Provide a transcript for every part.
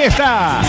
está.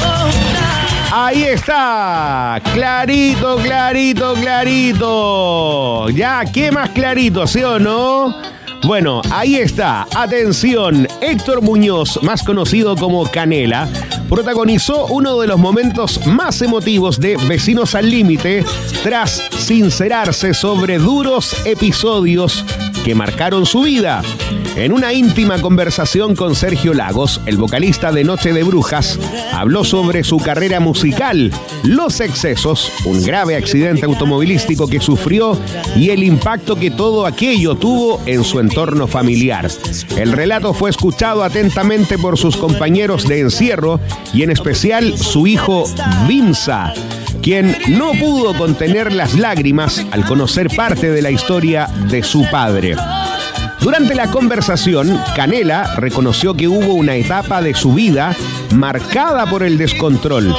Ahí está. Clarito, clarito, clarito. Ya, ¿qué más clarito, sí o no? Bueno, ahí está. Atención, Héctor Muñoz, más conocido como Canela, protagonizó uno de los momentos más emotivos de Vecinos al Límite tras sincerarse sobre duros episodios que marcaron su vida. En una íntima conversación con Sergio Lagos, el vocalista de Noche de Brujas habló sobre su carrera musical, los excesos, un grave accidente automovilístico que sufrió y el impacto que todo aquello tuvo en su entorno familiar. El relato fue escuchado atentamente por sus compañeros de encierro y en especial su hijo Vimsa, quien no pudo contener las lágrimas al conocer parte de la historia de su padre. Durante la conversación, Canela reconoció que hubo una etapa de su vida marcada por el descontrol.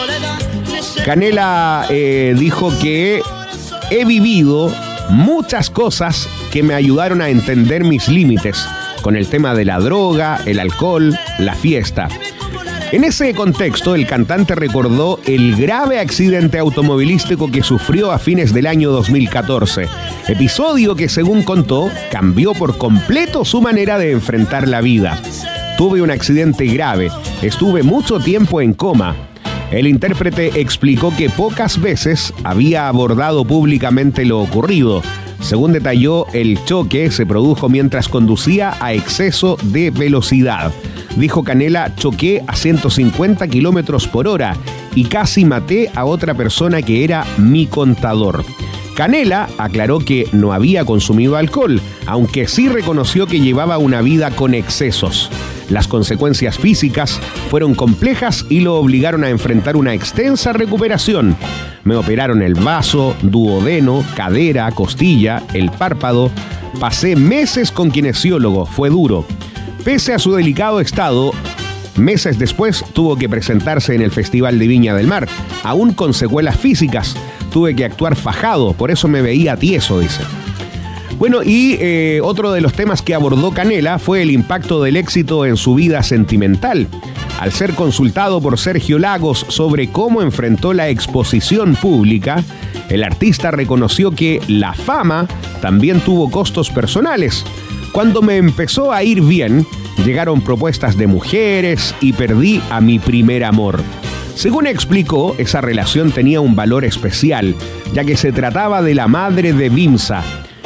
Canela dijo que he vivido muchas cosas que me ayudaron a entender mis límites con el tema de la droga, el alcohol, la fiesta. En ese contexto, el cantante recordó el grave accidente automovilístico que sufrió a fines del año 2014, episodio que, según contó, cambió por completo su manera de enfrentar la vida. Tuve un accidente grave, estuve mucho tiempo en coma. El intérprete explicó que pocas veces había abordado públicamente lo ocurrido. Según detalló, el choque se produjo mientras conducía a exceso de velocidad. Dijo Canela, choqué a 150 kilómetros por hora y casi maté a otra persona que era mi contador. Canela aclaró que no había consumido alcohol, aunque sí reconoció que llevaba una vida con excesos. Las consecuencias físicas fueron complejas y lo obligaron a enfrentar una extensa recuperación. Me operaron el vaso, duodeno, cadera, costilla, el párpado. Pasé meses con kinesiólogo, fue duro. Pese a su delicado estado, meses después tuvo que presentarse en el Festival de Viña del Mar, aún con secuelas físicas. Tuve que actuar fajado, por eso me veía tieso, dice. Bueno, y otro de los temas que abordó Canela fue el impacto del éxito en su vida sentimental. Al ser consultado por Sergio Lagos sobre cómo enfrentó la exposición pública, el artista reconoció que la fama también tuvo costos personales. Cuando me empezó a ir bien, llegaron propuestas de mujeres y perdí a mi primer amor. Según explicó, esa relación tenía un valor especial, ya que se trataba de la madre de Vimsa.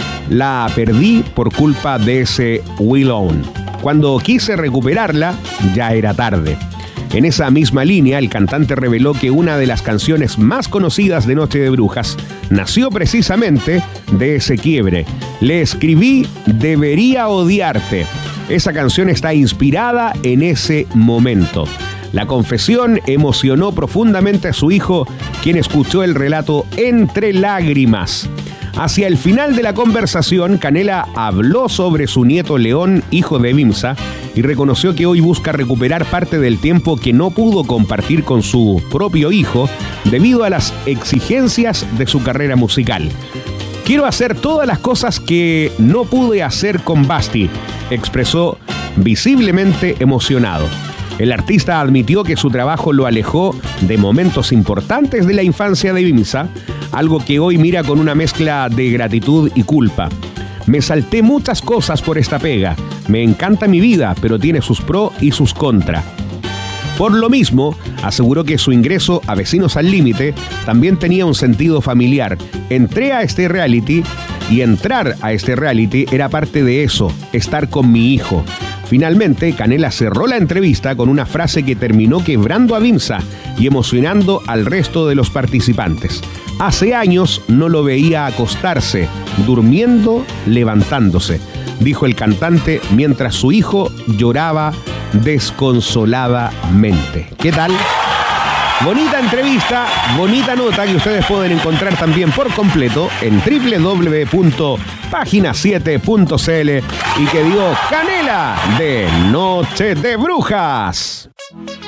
La perdí por culpa de ese Will On. Cuando quise recuperarla, ya era tarde. En esa misma línea, el cantante reveló que una de las canciones más conocidas de Noche de Brujas nació precisamente de ese quiebre. Le escribí Debería odiarte. Esa canción está inspirada en ese momento. La confesión emocionó profundamente a su hijo, quien escuchó el relato entre lágrimas. Hacia el final de la conversación, Canela habló sobre su nieto León, hijo de Vimsa, y reconoció que hoy busca recuperar parte del tiempo que no pudo compartir con su propio hijo debido a las exigencias de su carrera musical. Quiero hacer todas las cosas que no pude hacer con Basti, expresó visiblemente emocionado. El artista admitió que su trabajo lo alejó de momentos importantes de la infancia de Vimsa, algo que hoy mira con una mezcla de gratitud y culpa. Me salté muchas cosas por esta pega. Me encanta mi vida, pero tiene sus pros y sus contras. Por lo mismo, aseguró que su ingreso a Vecinos al Límite también tenía un sentido familiar. Entré a este reality y entrar a este reality era parte de eso, estar con mi hijo. Finalmente, Canela cerró la entrevista con una frase que terminó quebrando a Vimsa y emocionando al resto de los participantes. Hace años no lo veía acostarse, durmiendo, levantándose, dijo el cantante mientras su hijo lloraba desconsoladamente. ¿Qué tal? Bonita entrevista, bonita nota que ustedes pueden encontrar también por completo en www.pagina7.cl y que dio Canela de Noche de Brujas.